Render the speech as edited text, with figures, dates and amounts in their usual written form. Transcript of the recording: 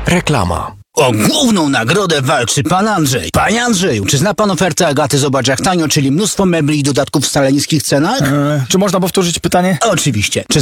Reklama. O główną nagrodę walczy pan Andrzej. Panie Andrzeju, czy zna pan ofertę Agaty Zobacz jak tanio, czyli mnóstwo mebli i dodatków w wcale niskich cenach? Czy można powtórzyć pytanie? Oczywiście. Czy